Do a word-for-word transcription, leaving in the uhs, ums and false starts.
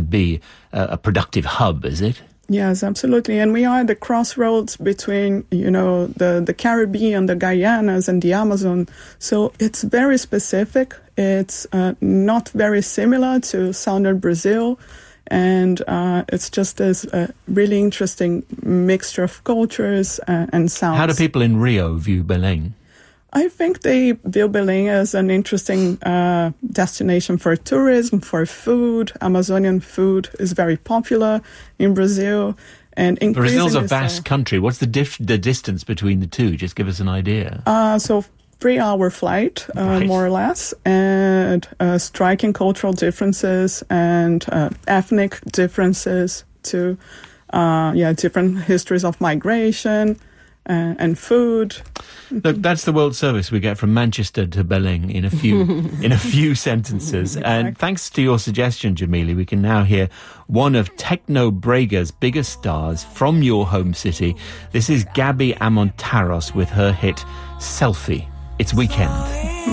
be a, a productive hub, is it? Yes, absolutely. And we are at the crossroads between, you know, the, the Caribbean, the Guyanas, and the Amazon. So it's very specific. It's uh, not very similar to southern Brazil. And uh, it's just this uh, really interesting mixture of cultures uh, and sounds. How do people in Rio view Belém? I think they view Belém as an interesting uh, destination for tourism, for food. Amazonian food is very popular in Brazil. And Brazil's a so. vast country. What's the dif- the distance between the two? Just give us an idea. Uh, so three-hour flight, uh, right. more or less, and uh, striking cultural differences and uh, ethnic differences too. Uh, yeah, different histories of migration. Uh, and food. Look, that's the World Service we get from Manchester to Belém in a few in a few sentences. Exactly. And thanks to your suggestion, Jamili, we can now hear one of Techno Brega's biggest stars from your home city. This is Gabi Amontaros with her hit Selfie. It's weekend.